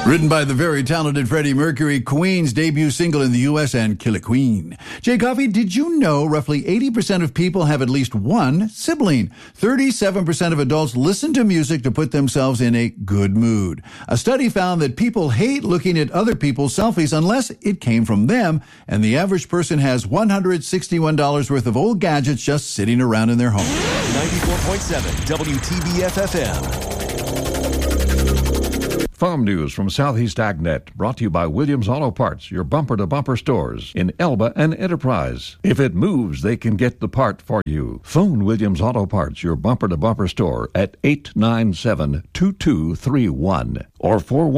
Written by the very talented Freddie Mercury, Queen's debut single in the U.S. and Kill a Queen. Jay Coffey, did you know roughly 80% of people have at least one sibling? 37% of adults listen to music to put themselves in a good mood. A study found that people hate looking at other people's selfies unless it came from them, and the average person has $161 worth of old gadgets just sitting around in their home. 94.7 WTBF-FM. Farm news from Southeast AgNet, brought to you by Williams Auto Parts, your bumper-to-bumper stores in Elba and Enterprise. If it moves, they can get the part for you. Phone Williams Auto Parts, your bumper-to-bumper store at 897-2231 or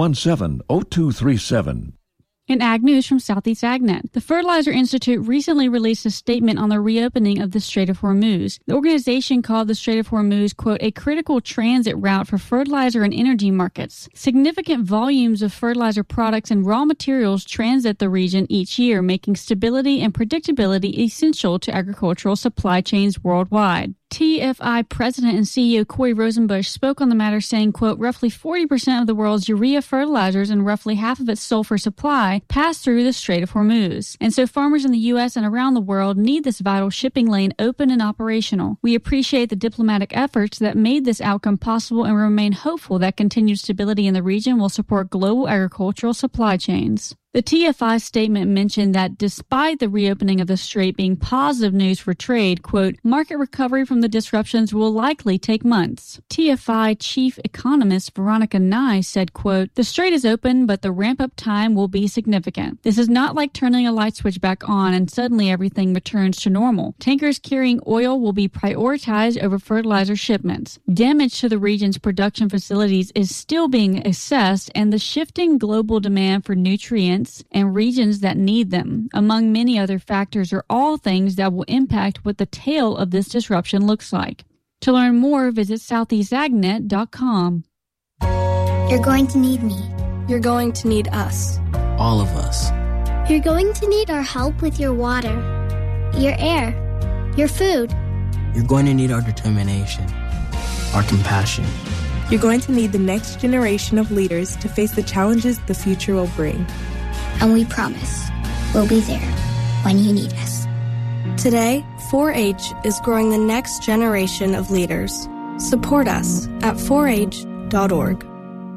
417-0237. In Ag News from Southeast AgNet, the Fertilizer Institute recently released a statement on the reopening of the Strait of Hormuz. The organization called the Strait of Hormuz, quote, a critical transit route for fertilizer and energy markets. Significant volumes of fertilizer products and raw materials transit the region each year, making stability and predictability essential to agricultural supply chains worldwide. TFI President and CEO Corey Rosenbusch spoke on the matter saying, quote, roughly 40% of the world's urea fertilizers and roughly half of its sulfur supply pass through the Strait of Hormuz. And so farmers in the U.S. and around the world need this vital shipping lane open and operational. We appreciate the diplomatic efforts that made this outcome possible and remain hopeful that continued stability in the region will support global agricultural supply chains. The TFI statement mentioned that despite the reopening of the strait being positive news for trade, quote, market recovery from the disruptions will likely take months. TFI chief economist Veronica Nye said, quote, the strait is open, but the ramp-up time will be significant. This is not like turning a light switch back on and suddenly everything returns to normal. Tankers carrying oil will be prioritized over fertilizer shipments. Damage to the region's production facilities is still being assessed, and the shifting global demand for nutrients and regions that need them, among many other factors, are all things that will impact what the tail of this disruption looks like. To learn more, visit southeastagnet.com. You're going to need me. You're going to need us. All of us. You're going to need our help with your water, your air, your food. You're going to need our determination, our compassion. You're going to need the next generation of leaders to face the challenges the future will bring. And we promise we'll be there when you need us. Today, 4-H is growing the next generation of leaders. Support us at 4h.org.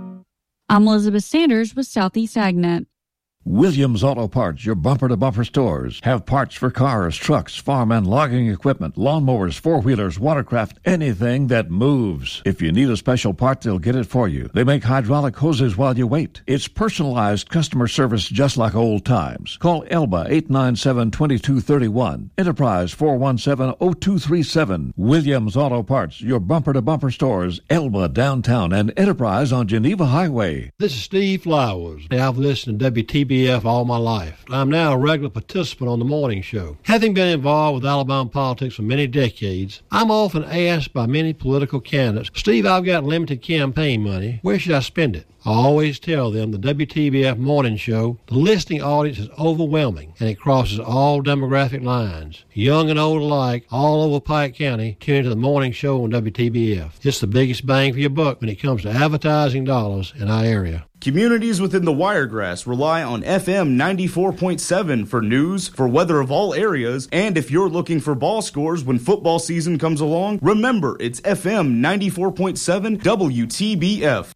I'm Elizabeth Sanders with Southeast AgNet. Williams Auto Parts, your bumper-to-bumper stores. Have parts for cars, trucks, farm and logging equipment, lawnmowers, four-wheelers, watercraft, anything that moves. If you need a special part, they'll get it for you. They make hydraulic hoses while you wait. It's personalized customer service just like old times. Call Elba 897-2231. Enterprise 417-0237. Williams Auto Parts, your bumper-to-bumper stores. Elba downtown and Enterprise on Geneva Highway. This is Steve Flowers. I've listened to WTBF all my life. I'm now a regular participant on the morning show. Having been involved with Alabama politics for many decades, I'm often asked by many political candidates, Steve, I've got limited campaign money. Where should I spend it? I always tell them the WTBF morning show, the listening audience is overwhelming, and it crosses all demographic lines. Young and old alike, all over Pike County, tune into the morning show on WTBF. It's the biggest bang for your buck when it comes to advertising dollars in our area. Communities within the Wiregrass rely on FM 94.7 for news, for weather of all areas, and if you're looking for ball scores when football season comes along, remember it's FM 94.7 WTBF.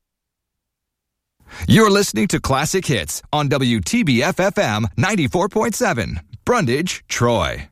You're listening to Classic Hits on WTBF-FM 94.7, Brundage, Troy.